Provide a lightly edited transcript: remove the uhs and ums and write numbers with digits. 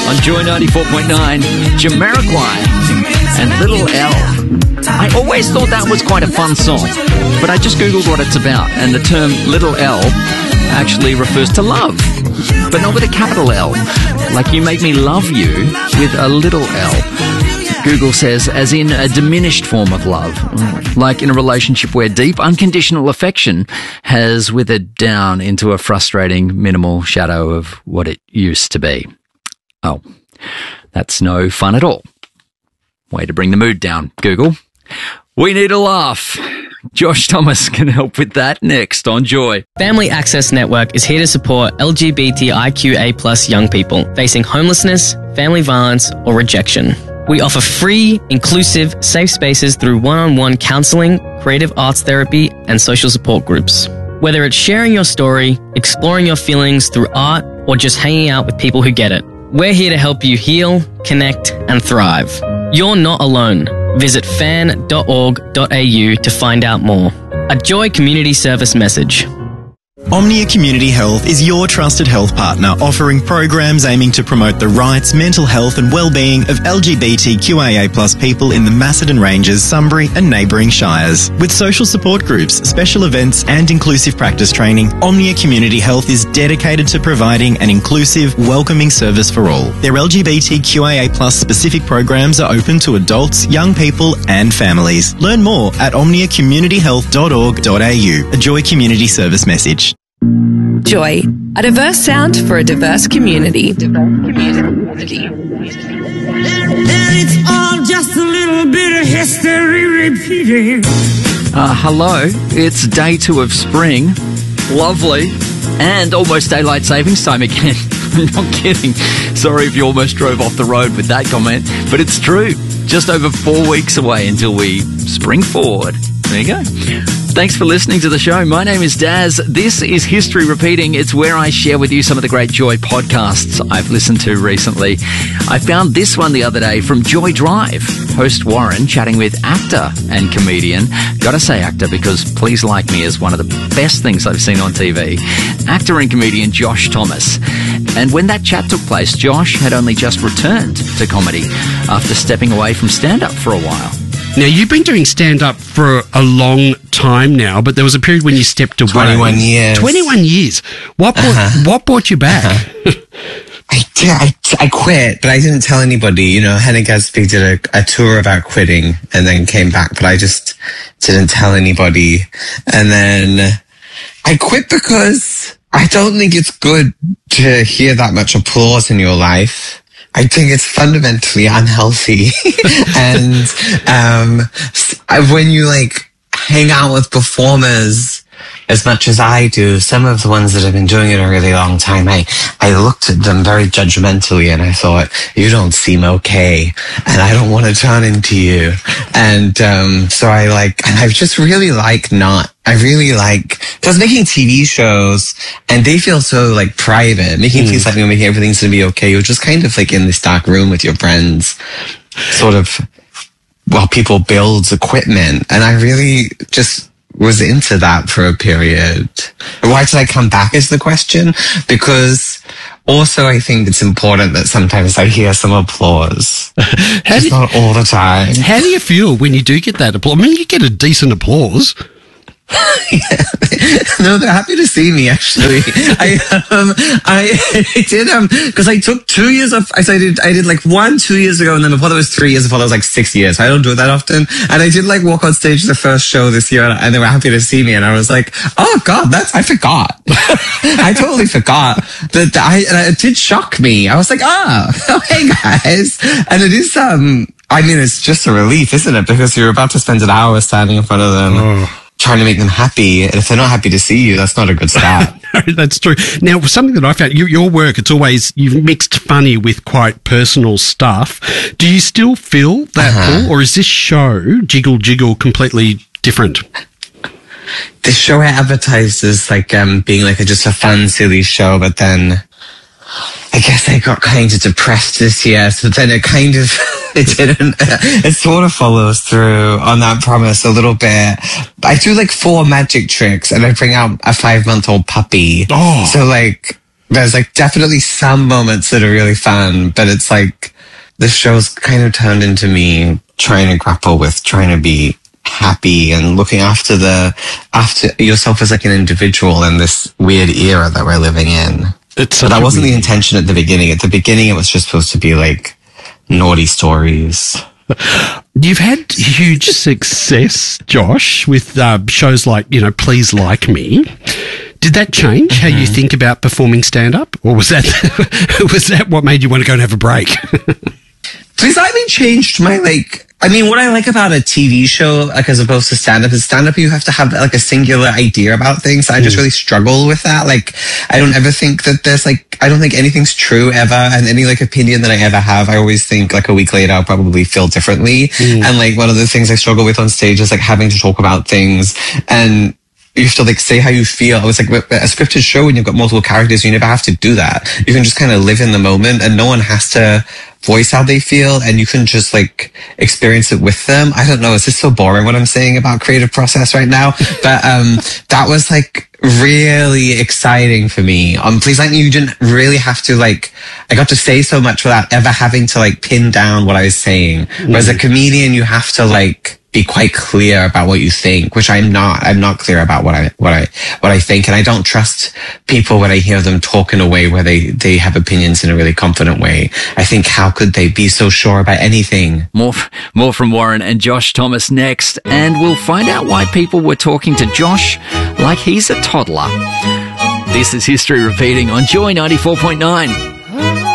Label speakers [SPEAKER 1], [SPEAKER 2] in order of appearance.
[SPEAKER 1] on Joy 94.9, Jamiroquai and Little L. I always thought that was quite a fun song, but I just Googled what it's about, and the term Little L actually refers to love, but not with a capital L. Like you make me love you with a little L. Google says, as in a diminished form of love, like in a relationship where deep, unconditional affection has withered down into a frustrating, minimal shadow of what it used to be. Oh, that's no fun at all. Way to bring the mood down, Google. We need a laugh. Josh Thomas can help with that next on Joy.
[SPEAKER 2] Family Access Network is here to support LGBTIQA+ young people facing homelessness, family violence, or rejection. We offer free, inclusive, safe spaces through one-on-one counseling, creative arts therapy, and social support groups. Whether it's sharing your story, exploring your feelings through art, or just hanging out with people who get it, we're here to help you heal, connect, and thrive. You're not alone. Visit fan.org.au to find out more. A Joy Community Service message.
[SPEAKER 3] Omnia Community Health is your trusted health partner, offering programs aiming to promote the rights, mental health and well-being of LGBTQIA+ people in the Macedon Ranges, Sunbury and neighbouring shires. With social support groups, special events and inclusive practice training, Omnia Community Health is dedicated to providing an inclusive, welcoming service for all. Their LGBTQIA+ specific programs are open to adults, young people and families. Learn more at omniacommunityhealth.org.au. A Joy Community Service message.
[SPEAKER 4] Joy, a diverse sound for a diverse community.
[SPEAKER 5] And it's all just a little bit of history repeating.
[SPEAKER 1] Hello, it's day 2 of spring. Lovely. And almost daylight savings time again. I'm not kidding. Sorry if you almost drove off the road with that comment, but it's true. Just over 4 weeks away until we spring forward. There you go. Thanks for listening to the show. My name is Daz. This is History Repeating. It's where I share with you some of the great Joy podcasts I've listened to recently. I found this one the other day from Joy Drive. Host Warren chatting with actor and comedian. Gotta say actor because Please Like Me is one of the best things I've seen on TV. Actor and comedian Josh Thomas. And when that chat took place, Josh had only just returned to comedy after stepping away from stand-up for a while.
[SPEAKER 6] Now, you've been doing stand-up for a long time now, but there was a period when you stepped away.
[SPEAKER 7] 21 years.
[SPEAKER 6] 21 years. What brought you back?
[SPEAKER 7] I quit, but I didn't tell anybody. You know, Hannah Gadsby did a tour about quitting and then came back, but I just didn't tell anybody. And then I quit because I don't think it's good to hear that much applause in your life. I think it's fundamentally unhealthy. And when you like hang out with performers as much as I do, some of the ones that have been doing it a really long time, I looked at them very judgmentally and I thought, you don't seem okay and I don't want to turn into you. And so I just really like because making TV shows and they feel so like private, making things like making everything's gonna be okay. You're just kind of like in this dark room with your friends, sort of while people build equipment. And I really just was into that for a period. Why did I come back is the question? Because also I think it's important that sometimes I hear some applause. Just not all the time.
[SPEAKER 6] How do you feel when you do get that applause? I mean, you get a decent applause.
[SPEAKER 7] No, they're happy to see me, actually. I did, because I took 2 years off. I did like 2 years ago, and then before that was 3 years, before that was like 6 years. I don't do it that often. And I did like walk on stage the first show this year, and they were happy to see me. And I was like, oh God, I forgot. I totally forgot that it did shock me. I was like, oh, hey guys. And it is, I mean, it's just a relief, isn't it? Because you're about to spend an hour standing in front of them. Trying to make them happy. And if they're not happy to see you, that's not a good start.
[SPEAKER 6] No, that's true. Now, something that I found, your work, it's always, you've mixed funny with quite personal stuff. Do you still feel that pull, or is this show, Jiggle Jiggle, completely different?
[SPEAKER 7] This show I advertised as like being like just a fun, silly show, but then I guess I got kind of depressed this year, so then it kind of, it sort of follows through on that promise a little bit. I do like 4 magic tricks and I bring out a 5-month-old puppy.
[SPEAKER 6] Oh.
[SPEAKER 7] So like, There's like definitely some moments that are really fun, but it's like the show's kind of turned into me trying to grapple with trying to be happy and looking after yourself as like an individual in this weird era that we're living in. But that wasn't the intention at the beginning. At the beginning, it was just supposed to be like naughty stories.
[SPEAKER 6] You've had huge success, Josh, with shows like, Please Like Me. Did that change how you think about performing stand-up? Or was that what made you want to go and have a break?
[SPEAKER 7] Please Like Me changed my, what I like about a TV show, like, as opposed to stand-up, is stand-up you have to have, like, a singular idea about things. I just really struggle with that. Like, I don't ever think that there's, I don't think anything's true ever, and any, opinion that I ever have, I always think, a week later, I'll probably feel differently. And, one of the things I struggle with on stage is, having to talk about things, and you have to say how you feel. It's like a scripted show when you've got multiple characters, you never have to do that. You can just kind of live in the moment, and no one has to voice how they feel, and you can just experience it with them. I don't know, is this so boring what I'm saying about creative process right now? But that was really exciting for me. Please Like Me, you didn't really have to I got to say so much without ever having to pin down what I was saying. Whereas a comedian, you have to be quite clear about what you think, which I'm not. I'm not clear about what I think, and I don't trust people when I hear them talk in a way where they have opinions in a really confident way. I think, how could they be so sure about anything?
[SPEAKER 1] More from Warren and Josh Thomas next, and we'll find out why people were talking to Josh like he's a toddler. This is History Repeating on Joy 94.9.